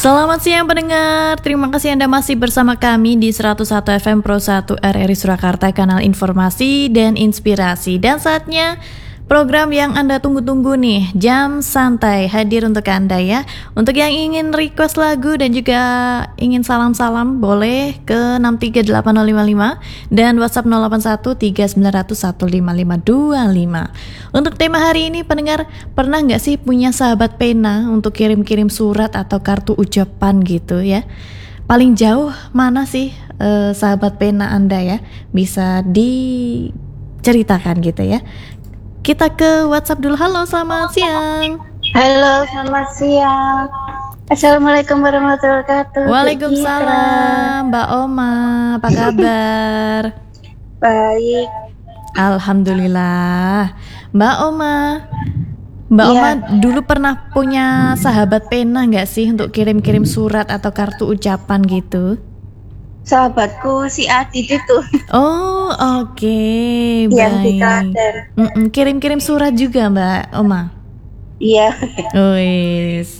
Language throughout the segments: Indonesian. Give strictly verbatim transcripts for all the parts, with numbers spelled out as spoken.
Selamat siang pendengar, terima kasih Anda masih bersama kami di seratus satu F M Pro satu R R I Surakarta, kanal informasi dan inspirasi. Dan saatnya program yang Anda tunggu-tunggu nih, Jam Santai, hadir untuk Anda ya. Untuk yang ingin request lagu dan juga ingin salam-salam, boleh ke enam tiga delapan nol lima lima dan WhatsApp nol delapan satu tiga sembilan nol nol satu lima lima dua lima. Untuk tema hari ini, pendengar, pernah nggak sih punya sahabat pena untuk kirim-kirim surat atau kartu ucapan gitu ya? Paling jauh mana sih eh, sahabat pena Anda ya? Bisa diceritakan gitu ya. Kita ke WhatsApp dulu. Halo, selamat siang. Halo, selamat siang. Assalamualaikum warahmatullahi wabarakatuh. Waalaikumsalam, Mbak Oma. Apa kabar? Baik. Alhamdulillah. Mbak Oma, Mbak Ya. Oma dulu pernah punya sahabat pena nggak sih untuk kirim-kirim surat atau kartu ucapan gitu? Sahabatku si Adit itu Oh, oke, yang di baik. Klaten. Mm-mm, kirim-kirim surat juga, Mbak Oma. Iya. Wis,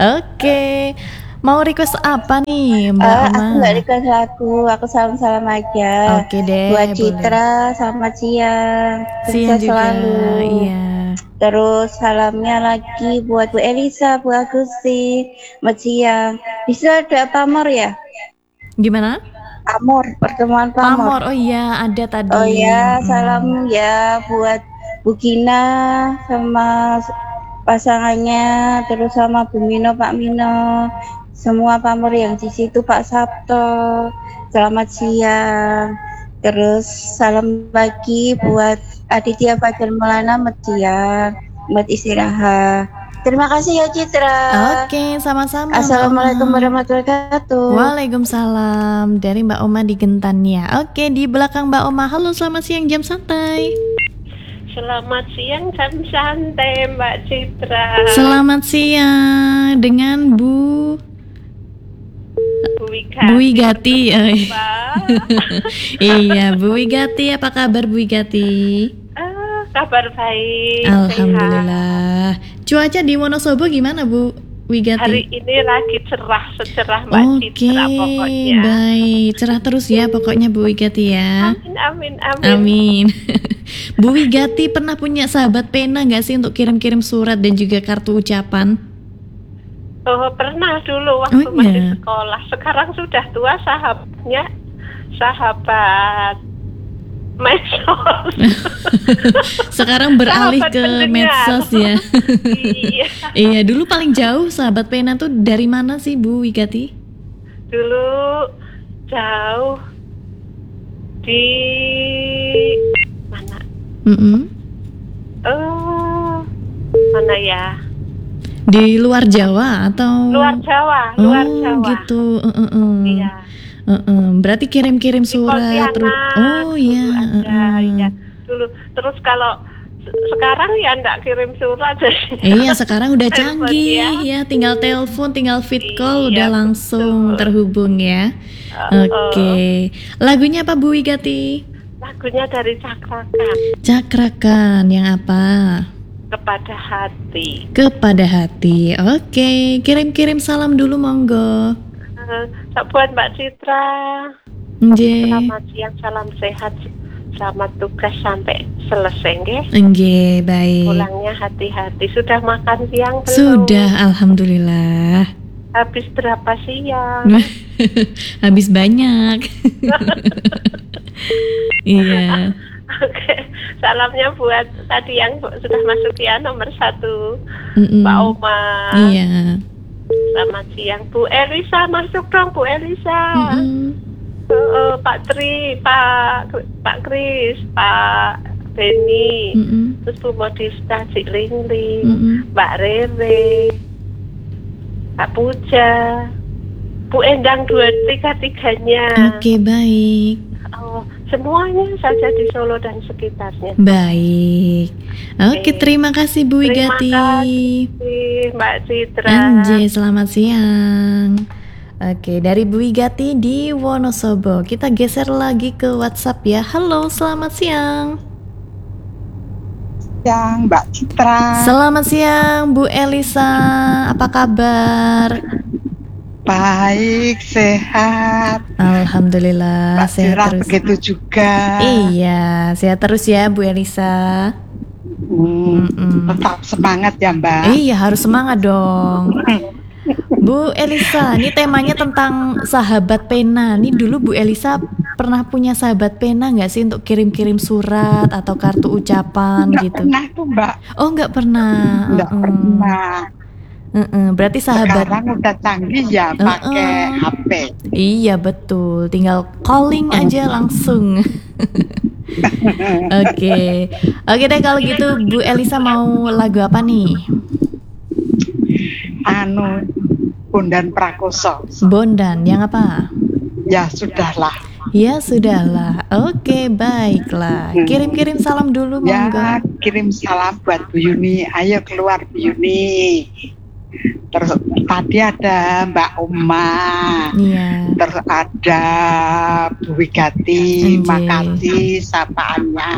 oke. Mau request apa nih, Mbak Eh, Oma? aku nggak request lagu, aku salam-salam aja. Oke deh, Buat boleh. Citra, selamat siang. Siang Sukses juga, selalu. iya. Terus salamnya lagi buat Bu Elisa, Bu Agusti, selamat siang. Di situ ada pamor ya? Gimana? Pamor, pertemuan pamor. Pamor, oh iya ada tadi. Oh ya, Mm. salam ya buat Bu Gina sama pasangannya, terus sama Bu Mino, Pak Mino, semua pamor yang di situ, Pak Sabto. Selamat siang. Terus salam lagi buat Aditya Fajar Maulana, selamat siang, buat istirahat. Terima kasih ya Citra. Oke, sama-sama, Mbak Assalamualaikum Oma. warahmatullahi wabarakatuh. Waalaikumsalam, dari Mbak Oma di Gentannya. Oke, di belakang Mbak Oma. Halo, selamat siang, jam santai. Selamat siang, jam santai Mbak Citra. Selamat siang dengan Bu Bu Wigati. Bu Wigati. Eh, Mbak. Iya, Bu Wigati, apa kabar Bu Wigati? Ah, kabar baik. Alhamdulillah. Cuaca di Wonosobo gimana Bu Sehat. Wigati? Hari ini lagi cerah secerah Mbak Oke, Citra pokoknya. baik. Cerah terus ya pokoknya Bu Wigati ya. Amin amin amin. Amin. Bu Wigati pernah punya sahabat pena nggak sih untuk kirim-kirim surat dan juga kartu ucapan? Oh pernah dulu waktu Oh, masih iya. sekolah. Sekarang sudah tua sahabatnya sahabat medsos. Sekarang beralih Sahabat ke pendengar. medsos ya. Iya. Iya, dulu paling jauh sahabat pena tuh dari mana sih Bu Wigati? Dulu jauh di mana? Mm-mm. Oh, mana ya? Di luar Jawa atau? Luar Jawa, luar Oh, Jawa. gitu. Uh-uh. Iya. Uh-uh. Berarti kirim-kirim Di surat. terus- Pontianak. Oh iya. dulu ada, uh-uh. iya. Dulu terus kalau se- sekarang ya enggak kirim surat jadi. Iya, sekarang udah Telepon canggih ya. ya, tinggal telepon, tinggal vid call, Iya, udah langsung betul. terhubung ya. Uh, Oke, lagunya apa Bu Wigati? Lagunya dari Cakrakan, Cakrakan, yang apa? Kepada Hati. Kepada Hati. Oke, kirim-kirim salam dulu monggo. Uh, buat Mbak Citra. Nggih. Selamat siang, salam sehat. Selamat tugas sampai selesai nggih. Nggih, baik. Pulangnya hati-hati. Sudah makan siang belum? Sudah, alhamdulillah. Habis berapa siang? Habis banyak. Iya. Oke, salamnya buat tadi yang sudah masuk ya nomor satu, Mm-mm. Mbak Oma. Iya. Selamat siang, Bu Elisa, masuk dong Bu Elisa. Mm-mm. Eh, eh, Pak Tri, Pak Pak Kris, Pak Beni, Mm-mm. terus Bu Modista, Cik Lingling, Mm-mm. Mbak Rere, Pak Puja, Bu Endang dua tiga tiganya. Oke, baik. Oh, semuanya saja di Solo dan sekitarnya. Baik. Oke, Oke. terima kasih Bu Terima Wigati. kasih Mbak Citra. Anjay, selamat siang. Oke, dari Bu Wigati di Wonosobo. Kita geser lagi ke WhatsApp ya. Halo, selamat siang. siang Mbak Citra. Selamat siang Bu Elisa, apa kabar? Baik, sehat. Alhamdulillah Mbak sehat Sirah terus. begitu juga. Iya, sehat terus ya Bu Elisa. Hmm, Mm-mm. tetap semangat ya Mbak. Iya, harus semangat dong. Bu Elisa, ini temanya tentang sahabat pena. Ini dulu Bu Elisa pernah punya sahabat pena nggak sih untuk kirim-kirim surat atau kartu ucapan Nggak gitu? pernah tuh Mbak. Oh, nggak pernah. Nggak Mm-mm. pernah. Mm-mm. Berarti sahabat. Sekarang udah canggih ya pakai H P. Iya betul, tinggal calling aja langsung. Oke, oke deh kalau gitu Bu Elisa mau lagu apa nih? Anu Bondan Prakoso. Bondan, yang apa? Ya sudahlah. Ya sudahlah, oke baiklah. Kirim-kirim salam dulu Ya monggo. kirim salam buat Bu Yuni. Ayo keluar Bu Yuni. Terus tadi ada Mbak Uma. Iya. Terus ada Bu Wigati, Anjay. makasih sapaannya.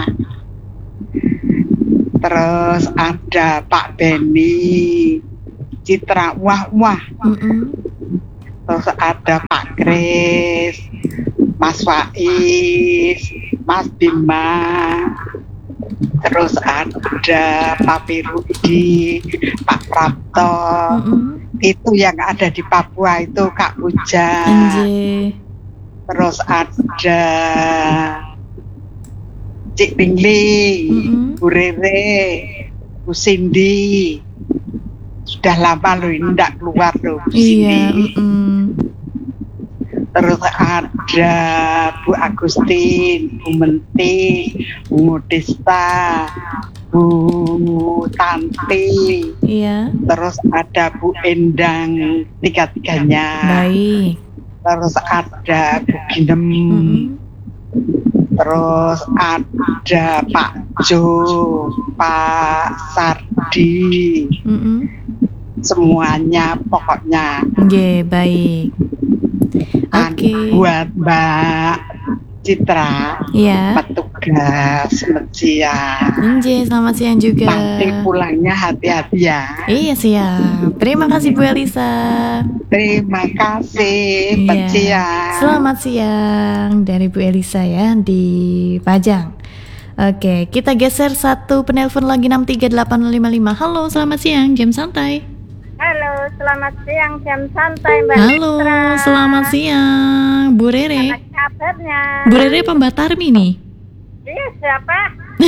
Terus ada Pak Beni, Citra, wah wah. Mm-mm. Terus ada Pak Kris, Mas Faiz, Mas Bima. Terus ada Pak Pirudi, Pak Prapto. Mm-mm. Itu yang ada di Papua itu Kak Puja. Anjay. Terus ada Cik Pingling, Mm-mm. Bu Rere, Bu Cindy. Sudah lama loh ini enggak keluar loh Bu Iya. Cindy. Mm-mm. Terus ada Bu Agustin, Bu Menti, Bu Modesta, Bu Tanti. Iya. Terus ada Bu Endang, tiga-tiganya. Baik. Terus ada Bu Ginem. Mm-mm. Terus ada Pak Jo, Pak Sardi, Mm-mm. semuanya pokoknya. Oke, baik. An- Oke. Buat Mbak Citra, Iya. petugas siang. Anjay, selamat siang juga. Nanti pulangnya hati-hati ya. Iya siap. Terima kasih Bu Elisa. Terima kasih, Iya. Mbak Siang. Selamat siang dari Bu Elisa ya di Pajang. Oke, kita geser satu penelpon lagi enam tiga delapan lima lima. Halo, selamat siang, jam santai. Halo, selamat siang, jam santai Mbak Halo, Citra. selamat siang, Bu Rere. Apa kabarnya? Bu Rere apa Mbak Tarmi nih? Iya, siapa?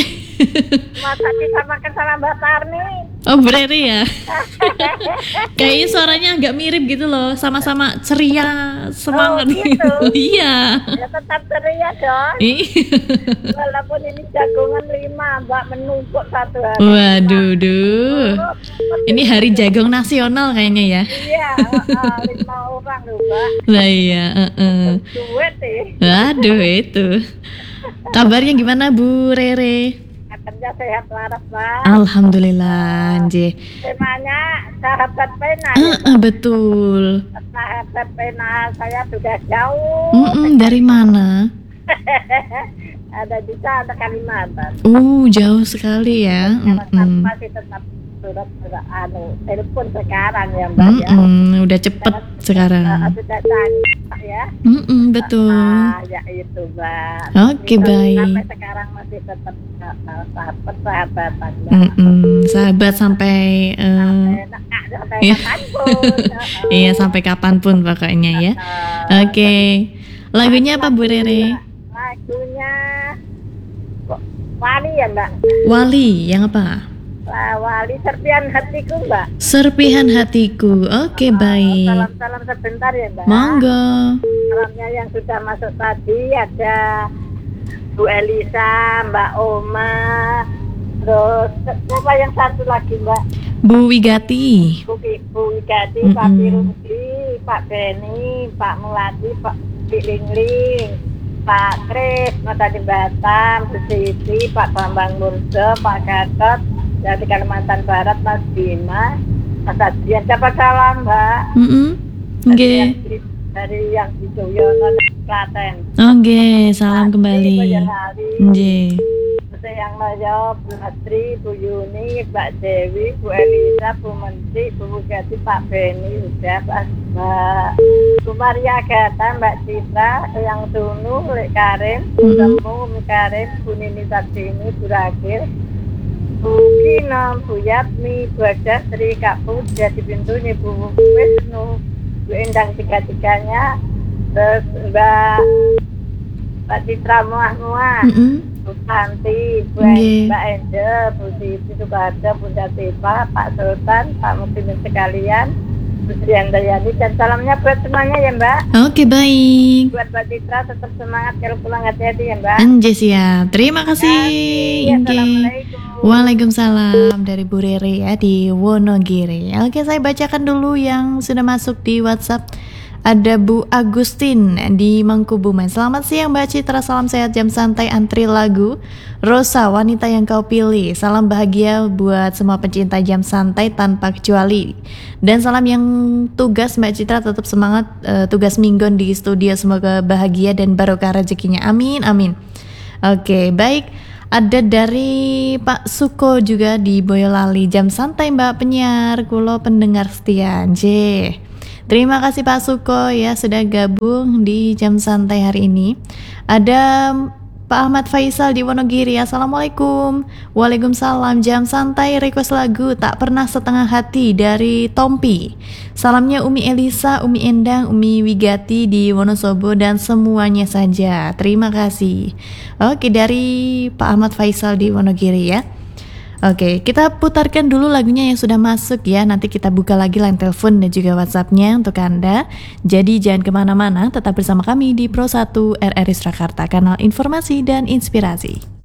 Masa disamakan sama Mbak Tarmi? Oh, Bu Rere ya. Kayaknya suaranya agak mirip gitu loh, sama-sama ceria, semangat Oh, gitu? Iya. Ya tetap ceria dong. Iya. Walaupun ini jagongan lima, Mbak menumpuk satu hari. Waduh, duh. Ini hari jagung nasional kayaknya ya. Iya, uh, lima orang loh Mbak. Lah iya, heeh. Duit sih. Waduh itu. Kabarnya gimana Bu Rere? Katanya sehat waras Mbak. Alhamdulillah, Nje. Temanya sahabat pena. Eh, eh, betul. Sahabat pena saya sudah jauh. Mm-mm, dari mana? Ada di sana Kalimantan. Uh, jauh sekali ya. Kalimantan Mm-mm. masih tetap surat surat anu telepon sekarang ya Mbak ya. Mm-mm, udah cepet Uh, sekarang. sudah canggih ya. Mm-mm, betul. Ah, ya itu Mbak. Oke, Kita baik. Sampai sekarang masih tetap uh, uh, sahabat sahabatan Mbak. Mm-mm, sahabat sampai eh, Sampai, nah, sampai iya. kapanpun. Uh, iya sampai kapanpun pokoknya ya. uh, Oke. Lagunya apa Bu Rere? Lagunya Wali ya Mbak. Wali, yang apa? Wah, Wali serpian hatiku Mbak. Serpihan hatiku. Oke, baik. Salam-salam sebentar ya Mbak. Monggo. Salamnya yang sudah masuk tadi ada Bu Elisa, Mbak Oma, terus siapa yang satu lagi Mbak? Bu Wigati. Bu, Bu Wigati, Mm-mm. Pak Pirudi, Pak Beni, Pak Muladi, Pak Bilingling, Pak Kris, Mas Adi Batam, Bu Siti, Pak Bambang Murjo, Pak Gatot, dari Kalimantan Barat, Mas Bima, Mas Adrian, dapat salam Mbak. Mm-mm. Dari Oke. yang di- Dari yang di Joyono, dari Klaten. Oke, salam kembali. Boyolali. Nggih. Yang Maya, Bu Natri, Bu Yuni, Mbak Dewi, Bu Elisa, Bu Menteri, Bu Bugatti, Pak Beni, udah Pak Mbak Bu Maria Gata, Mbak Citra, Yang Tunu, Lek Karim, Bu Temu, Bu Karim, Bu Nini Sartini, Bu Rakil, Bu Kino, Bu Yatmi, Bu Adas, Sri Kak Bu, jadi pintunya Bu Wisnu, Bu Endang tiga-tiganya, terus Mbak Mbak Citra Muah-Muah, Mm-mm. Bu Santi, Bu Nggih. Mbak Angel, Bu Siti Sukarda, Bunda Tipa, Pak Sultan, Pak Muslimin sekalian, Bu Sri Handayani, dan salamnya buat semuanya ya Mbak. Oke, baik. Buat Mbak Citra tetap semangat kalau pulang hati-hati ya Mbak. Anjas ya. Terima kasih. Ya, Inge. Assalamualaikum. Waalaikumsalam dari Bu Rere ya di Wonogiri. Oke, saya bacakan dulu yang sudah masuk di WhatsApp. Ada Bu Agustin di Mangkubumen. Selamat siang Mbak Citra, salam sehat, jam santai, antri lagu Rosa, wanita yang kau pilih. Salam bahagia buat semua pencinta jam santai tanpa kecuali. Dan salam yang tugas Mbak Citra, tetap semangat eh, tugas minggon di studio, semoga bahagia dan barokah rezekinya. Amin, amin. Oke, baik. Ada dari Pak Suko juga di Boyolali. Jam santai Mbak penyiar, kulo pendengar setia. J. Terima kasih Pak Suko ya sudah gabung di jam santai hari ini. Ada Pak Ahmad Faisal di Wonogiri. Assalamualaikum. Waalaikumsalam. Jam santai request lagu Tak Pernah Setengah Hati dari Tompi. Salamnya Umi Elisa, Umi Endang, Umi Wigati di Wonosobo dan semuanya saja. Terima kasih. Oke, dari Pak Ahmad Faisal di Wonogiri ya. Oke, kita putarkan dulu lagunya yang sudah masuk ya. Nanti kita buka lagi line telepon dan juga WhatsApp-nya untuk Anda. Jadi jangan kemana-mana, tetap bersama kami di Pro satu R R I Surakarta, kanal informasi dan inspirasi.